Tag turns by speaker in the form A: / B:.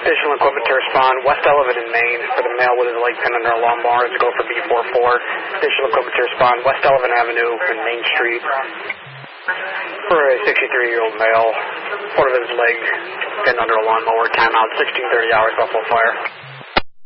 A: Additional equipment to respond. West Eleven in Maine for the male with his leg pinned under a lawnmower. Let's go for B44. Additional equipment to respond. West Eleven Avenue and Main Street for a 63-year-old male. Part of his leg pinned under a lawnmower. Timeout 16:30 hours. Buffalo Fire.